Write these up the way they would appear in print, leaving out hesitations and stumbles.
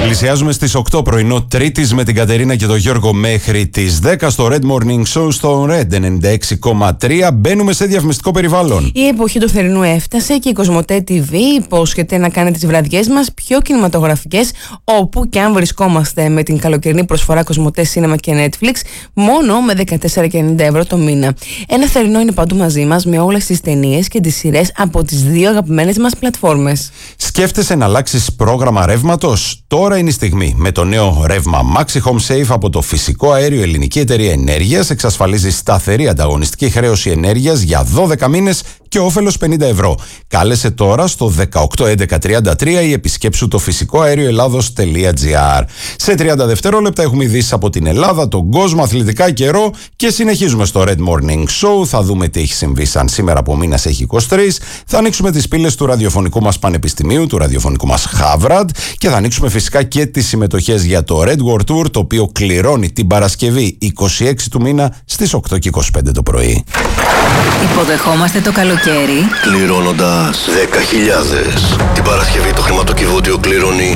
Πλησιάζουμε στις 8 πρωινό Τρίτης με την Κατερίνα και τον Γιώργο μέχρι τις 10 στο Red Morning Show στο Red 96,3. Μπαίνουμε σε διαφημιστικό περιβάλλον. Η εποχή του θερινού έφτασε και η Κοσμοτέ TV υπόσχεται να κάνει τις βραδιές μας πιο κινηματογραφικές, όπου και αν βρισκόμαστε με την καλοκαιρινή προσφορά Κοσμοτέ Cinema και Netflix μόνο με 14,90€ το μήνα. Ένα θερινό είναι παντού μαζί μας με όλες τις ταινίες και τις σειρές από τις δύο αγαπημένες μας πλατφόρμες. Σκέφτεσαι να αλλάξεις πρόγραμμα ρεύματος? Τώρα είναι η στιγμή. Με το νέο ρεύμα Maxi Home Save από το φυσικό αέριο Ελληνική Εταιρεία Ενέργειας εξασφαλίζει σταθερή ανταγωνιστική χρέωση ενέργειας για 12 μήνες και όφελος 50€. Κάλεσε τώρα στο 181133 ή επισκέψου το φυσικοαέρioελλάδος.gr. Σε 30 δευτερόλεπτα έχουμε ειδήσεις από την Ελλάδα, τον κόσμο, αθλητικά, καιρό και συνεχίζουμε στο Red Morning Show. Θα δούμε τι έχει συμβεί σαν σήμερα που ο μήνας έχει 23. Θα ανοίξουμε τις πύλες του ραδιοφωνικού μας πανεπιστημίου, του ραδιοφωνικού μας Harvard και θα ανοίξουμε φυσικά και τις συμμετοχές για το Red World Tour, το οποίο κληρώνει την Παρασκευή 26 του μήνα στις 8:25 το πρωί. Υποδεχόμαστε το καλοκαίρι κληρώνοντας 10.000. Την Παρασκευή το χρηματοκιβώτιο κληρώνει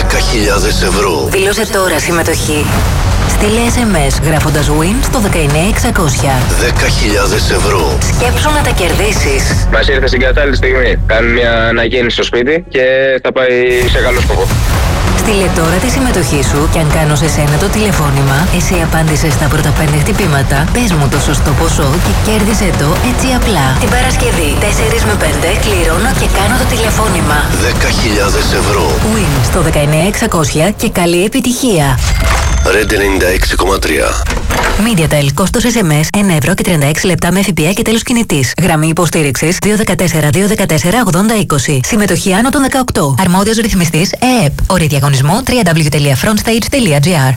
10.000€. Δήλωσε τώρα συμμετοχή. Στείλε SMS γράφοντας WIN στο 19600. 10.000€. Σκέψου να τα κερδίσεις. Μας ήρθε στην κατάλληλη στιγμή. Κάνουμε μια αναγέννηση στο σπίτι και θα πάει σε καλό σκοπό. Στείλε τώρα τη συμμετοχή σου και αν κάνω σε σένα το τηλεφώνημα, εσύ απάντησες στα πρώτα 5 χτυπήματα, πες μου το σωστό ποσό και κέρδισε το έτσι απλά. Την Παρασκευή 4 με 5 κληρώνω και κάνω το τηλεφώνημα. 10.000€. WIN στο 19600 και καλή επιτυχία. Red 96,3. MediaTel, κόστος SMS 1€ και 36 λεπτά με ΦΠΑ και τέλος κινητής. Γραμμή υποστήριξης 214-214-8020. Συμμετοχή άνω των 18. Αρμόδιος ρυθμιστής ΕΕΠ. Όροι διαγωνισμού www.frontstage.gr.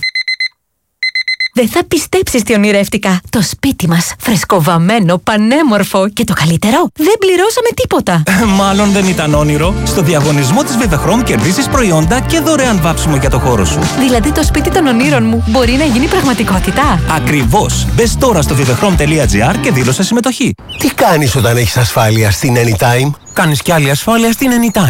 Δεν θα πιστέψεις τι ονειρεύτηκα. Το σπίτι μας, φρεσκοβαμμένο, πανέμορφο και το καλύτερο, δεν πληρώσαμε τίποτα. Μάλλον δεν ήταν όνειρο. Στο διαγωνισμό της Vivechrom κερδίσεις προϊόντα και δωρεάν βάψιμο για το χώρο σου. Δηλαδή το σπίτι των ονείρων μου μπορεί να γίνει πραγματικότητα. Ακριβώς. Μπες τώρα στο vivechrom.gr και δήλωσε συμμετοχή. Τι κάνεις όταν έχεις ασφάλεια στην Anytime? Κάνεις κι άλλη ασφάλεια στην Anytime.